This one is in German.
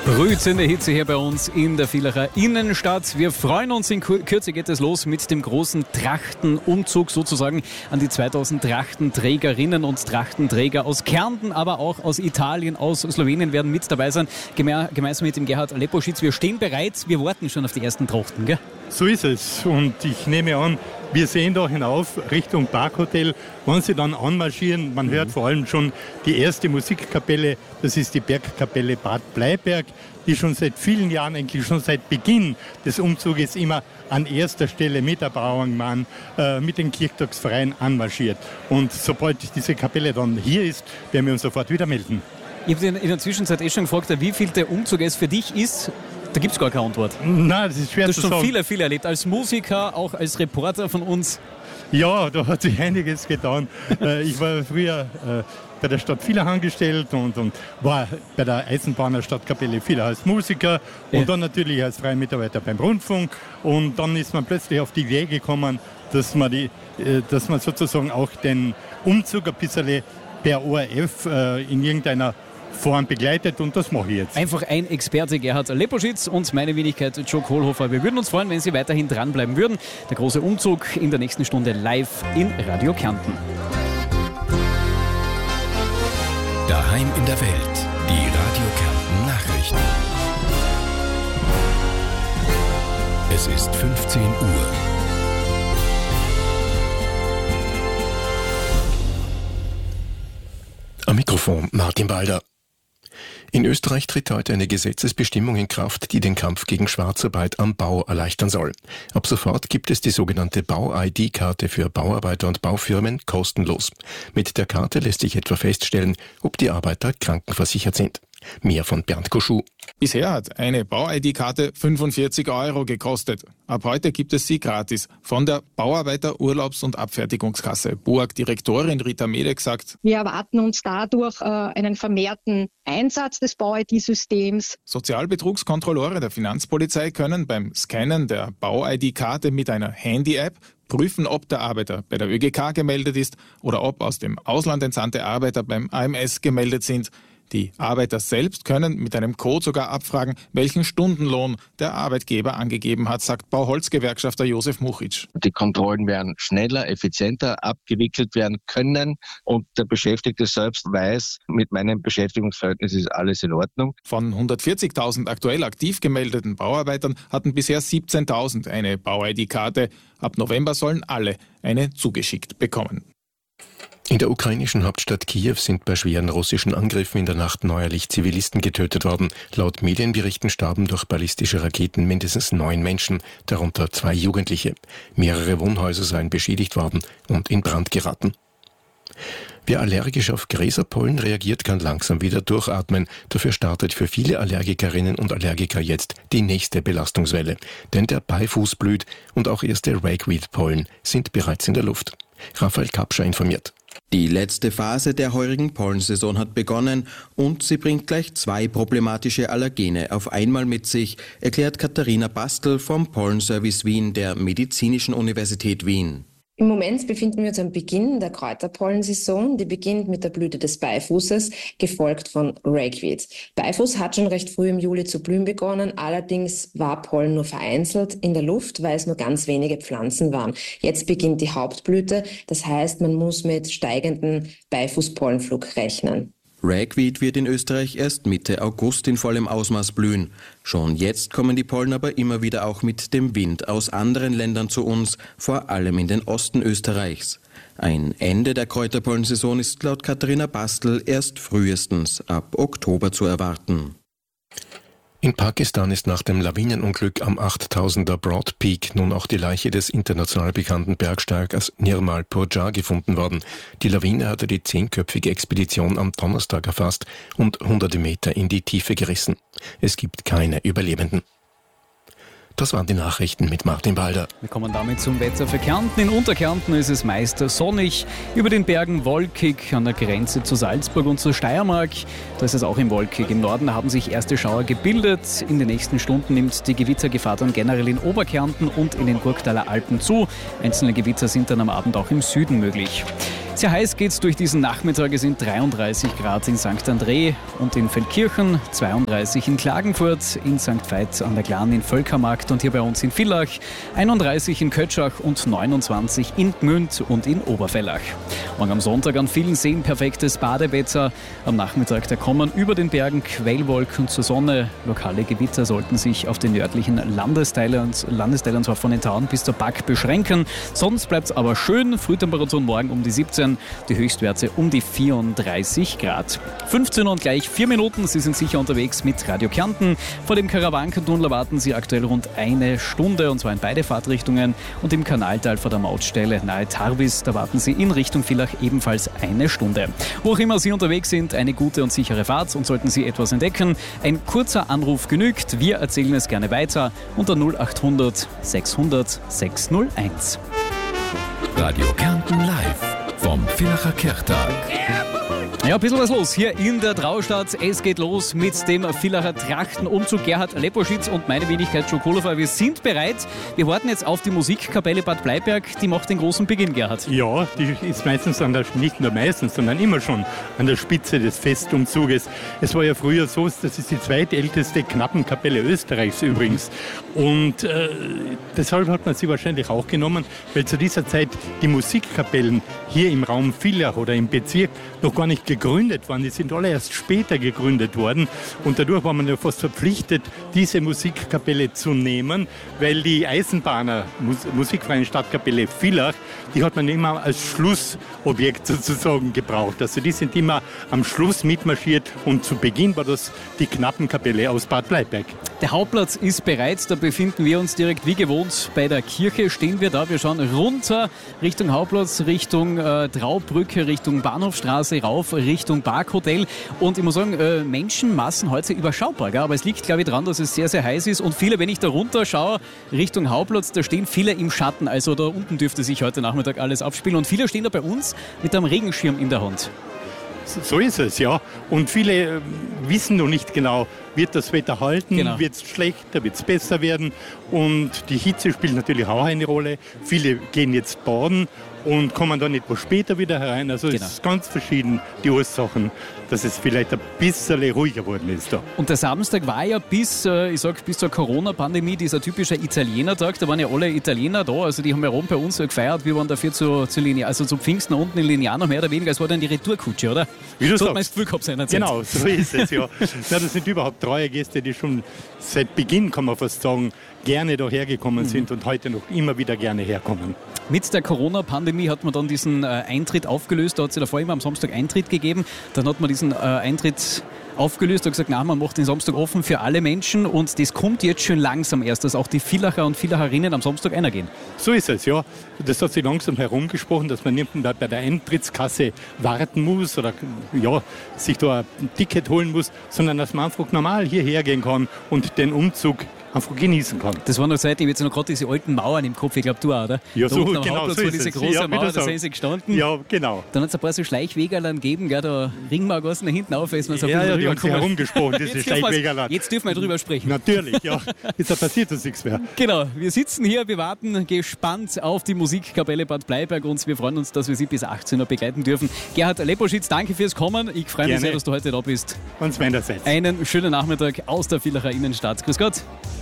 Brütende Hitze hier bei uns in der Villacher Innenstadt. Wir freuen uns, in Kürze geht es los mit dem großen Trachtenumzug sozusagen an die 2000 Trachtenträgerinnen und Trachtenträger aus Kärnten, aber auch aus Italien, aus Slowenien werden mit dabei sein, gemeinsam mit dem Gerhard Leposchitz. Wir stehen bereit, wir warten schon auf die ersten Trachten, gell? So ist es und ich nehme an, wir sehen da hinauf Richtung Parkhotel. Wenn Sie dann anmarschieren, man hört vor allem schon die erste Musikkapelle, das ist die Bergkapelle Bad Bleiberg, die schon seit vielen Jahren, eigentlich schon seit Beginn des Umzuges immer an erster Stelle mit der Bauernmann, mit den Kirchtagsvereinen anmarschiert. Und sobald diese Kapelle dann hier ist, werden wir uns sofort wieder melden. Ich habe in der Zwischenzeit schon gefragt, wie viel der Umzug es für dich ist. Da gibt es gar keine Antwort. Nein, das ist schwer zu sagen. Du hast schon viel erlebt. Als Musiker, auch als Reporter von uns. Ja, da hat sich einiges getan. Ich war früher bei der Stadt Villach angestellt und war bei der Eisenbahner Stadtkapelle Villach als Musiker und dann natürlich als freier Mitarbeiter beim Rundfunk. Und dann ist man plötzlich auf die Idee gekommen, dass man sozusagen auch den Umzug ein bisschen per ORF in irgendeiner Form begleitet und das mache ich jetzt. Einfach ein Experte, Gerhard Leposchitz und meine Wenigkeit, Joe Kohlhofer. Wir würden uns freuen, wenn Sie weiterhin dranbleiben würden. Der große Umzug in der nächsten Stunde live in Radio Kärnten. Daheim in der Welt, die Radio Kärnten Nachrichten. Es ist 15 Uhr. Am Mikrofon Martin Balder. In Österreich tritt heute eine Gesetzesbestimmung in Kraft, die den Kampf gegen Schwarzarbeit am Bau erleichtern soll. Ab sofort gibt es die sogenannte Bau-ID-Karte für Bauarbeiter und Baufirmen kostenlos. Mit der Karte lässt sich etwa feststellen, ob die Arbeiter krankenversichert sind. Mehr von Bernd Koschuh. Bisher hat eine Bau-ID-Karte 45 € gekostet. Ab heute gibt es sie gratis. Von der Bauarbeiter Urlaubs- und Abfertigungskasse BOAG-Direktorin Rita Medek sagt: Wir erwarten uns dadurch einen vermehrten Einsatz des Bau-ID-Systems. Sozialbetrugskontrolleure der Finanzpolizei können beim Scannen der Bau-ID-Karte mit einer Handy-App prüfen, ob der Arbeiter bei der ÖGK gemeldet ist oder ob aus dem Ausland entsandte Arbeiter beim AMS gemeldet sind. Die Arbeiter selbst können mit einem Code sogar abfragen, welchen Stundenlohn der Arbeitgeber angegeben hat, sagt Bauholzgewerkschafter Josef Muchitsch. Die Kontrollen werden schneller, effizienter abgewickelt werden können und der Beschäftigte selbst weiß, mit meinem Beschäftigungsverhältnis ist alles in Ordnung. Von 140.000 aktuell aktiv gemeldeten Bauarbeitern hatten bisher 17.000 eine Bau-ID-Karte. Ab November sollen alle eine zugeschickt bekommen. In der ukrainischen Hauptstadt Kiew sind bei schweren russischen Angriffen in der Nacht neuerlich Zivilisten getötet worden. Laut Medienberichten starben durch ballistische Raketen mindestens 9 Menschen, darunter 2 Jugendliche. Mehrere Wohnhäuser seien beschädigt worden und in Brand geraten. Wer allergisch auf Gräserpollen reagiert, kann langsam wieder durchatmen. Dafür startet für viele Allergikerinnen und Allergiker jetzt die nächste Belastungswelle. Denn der Beifuß blüht und auch erste Ragweed-Pollen sind bereits in der Luft. Raphael Kapscher informiert. Die letzte Phase der heurigen Pollensaison hat begonnen und sie bringt gleich 2 problematische Allergene auf einmal mit sich, erklärt Katharina Bastel vom Pollenservice Wien der Medizinischen Universität Wien. Im Moment befinden wir uns am Beginn der Kräuterpollensaison. Die beginnt mit der Blüte des Beifußes, gefolgt von Ragweed. Beifuß hat schon recht früh im Juli zu blühen begonnen, allerdings war Pollen nur vereinzelt in der Luft, weil es nur ganz wenige Pflanzen waren. Jetzt beginnt die Hauptblüte, das heißt, man muss mit steigendem Beifußpollenflug rechnen. Ragweed wird in Österreich erst Mitte August in vollem Ausmaß blühen. Schon jetzt kommen die Pollen aber immer wieder auch mit dem Wind aus anderen Ländern zu uns, vor allem in den Osten Österreichs. Ein Ende der Kräuterpollensaison ist laut Katharina Bastel erst frühestens ab Oktober zu erwarten. In Pakistan ist nach dem Lawinenunglück am 8000er Broad Peak nun auch die Leiche des international bekannten Bergsteigers Nirmal Purjar gefunden worden. Die Lawine hatte die 10-köpfige Expedition am Donnerstag erfasst und hunderte Meter in die Tiefe gerissen. Es gibt keine Überlebenden. Das waren die Nachrichten mit Martin Balder. Wir kommen damit zum Wetter für Kärnten. In Unterkärnten ist es meist sonnig, über den Bergen wolkig, an der Grenze zu Salzburg und zur Steiermark. Da ist es auch im wolkig. Im Norden haben sich erste Schauer gebildet. In den nächsten Stunden nimmt die Gewittergefahr dann generell in Oberkärnten und in den Gurktaler Alpen zu. Einzelne Gewitter sind dann am Abend auch im Süden möglich. Sehr heiß geht es durch diesen Nachmittag. Es sind 33 Grad in St. André und in Feldkirchen, 32 in Klagenfurt, in St. Veit an der Glan in Völkermarkt und hier bei uns in Villach, 31 in Kötschach und 29 in Gmünd und in Obervellach. Morgen am Sonntag an vielen Seen perfektes Badewetter. Am Nachmittag da kommen über den Bergen Quellwolken zur Sonne. Lokale Gewitter sollten sich auf den nördlichen Landesteilen, zwar von den Tauen bis zur Back beschränken. Sonst bleibt es aber schön. Frühtemperaturen morgen um die 17, die Höchstwerte um die 34 Grad. 15 und gleich 4 Minuten. Sie sind sicher unterwegs mit Radio Kärnten. Vor dem Karawankentunnel erwarten Sie aktuell rund eine Stunde, und zwar in beide Fahrtrichtungen. Und im Kanaltal vor der Mautstelle nahe Tarbis, da warten Sie in Richtung Villach ebenfalls eine Stunde. Wo auch immer Sie unterwegs sind, eine gute und sichere Fahrt, und sollten Sie etwas entdecken, ein kurzer Anruf genügt. Wir erzählen es gerne weiter unter 0800 600 601. Radio Kärnten live vom Villacher Kirchtag. Ja, ein bisschen was los hier in der Traustadt. Es geht los mit dem Villacher Trachtenumzug. Gerhard Leposchitz und meine Wenigkeit Schokolofer, wir sind bereit. Wir warten jetzt auf die Musikkapelle Bad Bleiberg. Die macht den großen Beginn, Gerhard. Ja, die ist meistens nicht nur meistens, sondern immer schon an der Spitze des Festumzuges. Es war ja früher so, das ist die zweitälteste Knappenkapelle Österreichs übrigens. Und deshalb hat man sie wahrscheinlich auch genommen, weil zu dieser Zeit die Musikkapellen hier im Raum Villach oder im Bezirk noch gar nicht gegründet waren. Die sind alle erst später gegründet worden. Und dadurch war man ja fast verpflichtet, diese Musikkapelle zu nehmen, weil die Eisenbahner Musikfreien Stadtkapelle Villach, die hat man immer als Schlussobjekt sozusagen gebraucht. Also die sind immer am Schluss mitmarschiert und zu Beginn war das die Knappenkapelle aus Bad Bleiberg. Der Hauptplatz ist bereit, da befinden wir uns direkt wie gewohnt bei der Kirche. Stehen wir da, wir schauen runter Richtung Hauptplatz, Richtung Traubrücke, Richtung Bahnhofstraße, rauf Richtung Parkhotel. Und ich muss sagen, Menschenmassen heute überschaubar, gell? Aber es liegt, glaube ich, daran, dass es sehr, sehr heiß ist. Und viele, wenn ich da runter schaue, Richtung Hauptplatz, da stehen viele im Schatten. Also da unten dürfte sich heute Nachmittag alles abspielen. Und viele stehen da bei uns mit einem Regenschirm in der Hand. So ist es, ja. Und viele wissen noch nicht genau, wird das Wetter halten, wird es schlechter, wird es besser werden. Und die Hitze spielt natürlich auch eine Rolle. Viele gehen jetzt baden und kommen dann etwas später wieder herein. Also es ist ganz verschieden, die Ursachen, dass es vielleicht ein bisschen ruhiger geworden ist da. Und der Samstag war ja bis zur Corona-Pandemie dieser typische Italiener-Tag. Da waren ja alle Italiener da, also die haben ja oben bei uns gefeiert. Wir waren dafür zu Pfingsten unten in Lignano mehr oder weniger. Es war dann die Retourkutsche, oder? Wie du so sagst. hat man das Gefühl gehabt seinerzeit. Genau, so ist es, ja. Das sind überhaupt treue Gäste, die schon seit Beginn, kann man fast sagen, gerne daher gekommen sind und heute noch immer wieder gerne herkommen. Mit der Corona-Pandemie hat man dann diesen Eintritt aufgelöst. Da hat es ja davor immer am Samstag Eintritt gegeben. Dann hat man diesen Eintritt aufgelöst und gesagt, man macht den Samstag offen für alle Menschen. Und das kommt jetzt schon langsam erst, dass auch die Villacher und Villacherinnen am Samstag reingehen. So ist es, ja. Das hat sich langsam herumgesprochen, dass man nicht bei der Eintrittskasse warten muss oder sich da ein Ticket holen muss, sondern dass man einfach normal hierher gehen kann und den Umzug einfach genießen kann. Das war noch Zeit, ich habe jetzt noch gerade diese alten Mauern im Kopf, ich glaube du auch, oder? Ja, so genau. So war diese große Mauer, da sind sie gestanden. Ja, genau. Dann hat es ein paar so Schleichwegerlern gegeben, gell, da Ringmauergassen da hinten auf, ist man so die haben sich herumgesprochen, diese Schleichwegerlern. Jetzt dürfen wir drüber sprechen. Natürlich, ja. Jetzt passiert uns nichts mehr. Genau, wir sitzen hier, wir warten gespannt auf die Musikkapelle Bad Bleiberg und wir freuen uns, dass wir Sie bis 18 Uhr begleiten dürfen. Gerhard Leposchitz, danke fürs Kommen. Ich freue mich sehr, dass du heute da bist. Ganz meinerseits. Einen schönen Nachmittag aus der Villacher Innenstadt. Grüß Gott.